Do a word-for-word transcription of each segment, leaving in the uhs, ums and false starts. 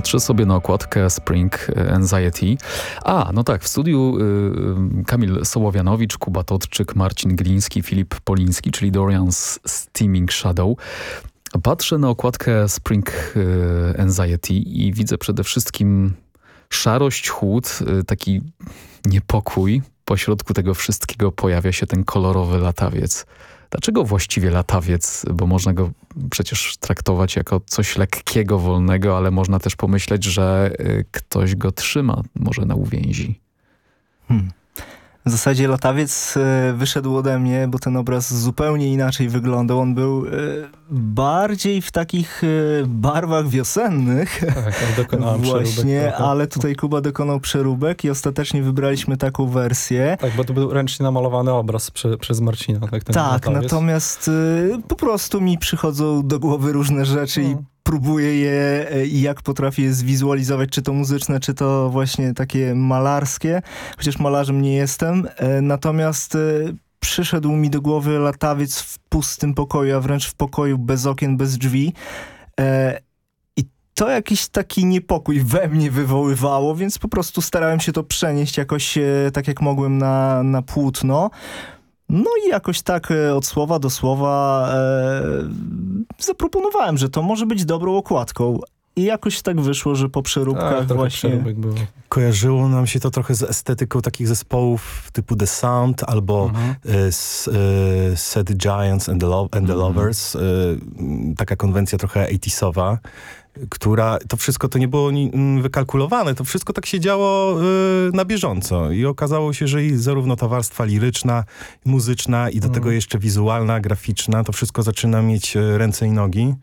Patrzę sobie na okładkę Spring Anxiety. A, no tak, w studiu y, Kamil Sołowianowicz, Kuba Todczyk, Marcin Gliński, Filip Poliński, czyli Dorian's Steaming Shadow. Patrzę na okładkę Spring y, Anxiety i widzę przede wszystkim szarość, chłód, y, taki niepokój. Pośrodku tego wszystkiego pojawia się ten kolorowy latawiec. Dlaczego właściwie latawiec? Bo można go przecież traktować jako coś lekkiego, wolnego, ale można też pomyśleć, że y, ktoś go trzyma może na uwięzi. Hmm. W zasadzie latawiec y, wyszedł ode mnie, bo ten obraz zupełnie inaczej wyglądał. On był y, bardziej w takich y, barwach wiosennych. Tak, ja dokonałem Właśnie, przeróbek. ale tutaj Kuba dokonał przeróbek i ostatecznie wybraliśmy taką wersję. Tak, bo to był ręcznie namalowany obraz prze, przez Marcina. Tak, ten tak latawiec. natomiast y, po prostu mi przychodzą do głowy różne rzeczy No. i próbuję je i jak potrafię je zwizualizować, czy to muzyczne, czy to właśnie takie malarskie, chociaż malarzem nie jestem. Natomiast przyszedł mi do głowy latawiec w pustym pokoju, a wręcz w pokoju bez okien, bez drzwi. I to jakiś taki niepokój we mnie wywoływało, więc po prostu starałem się to przenieść jakoś tak jak mogłem na, na płótno. No i jakoś tak e, od słowa do słowa e, zaproponowałem, że to może być dobrą okładką. I jakoś tak wyszło, że po przeróbkach tak, właśnie... przeróbek był. Kojarzyło nam się to trochę z estetyką takich zespołów typu The Sound albo Mhm. y, s, y, Set Giants and the, Lo- and the Lovers. Y, taka konwencja trochę osiemdziesiątowa, która, to wszystko to nie było ni, m, wykalkulowane, to wszystko tak się działo y, na bieżąco i okazało się, że i zarówno ta warstwa liryczna, muzyczna i do Mhm. tego jeszcze wizualna, graficzna, to wszystko zaczyna mieć y, ręce i nogi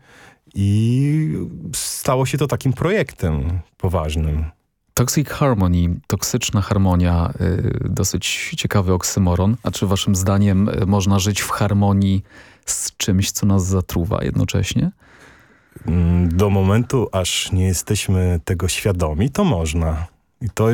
i stało się to takim projektem poważnym. Toxic Harmony, toksyczna harmonia, y, dosyć ciekawy oksymoron. A czy waszym zdaniem y, można żyć w harmonii z czymś, co nas zatruwa jednocześnie? Do momentu, aż nie jesteśmy tego świadomi, to można. I to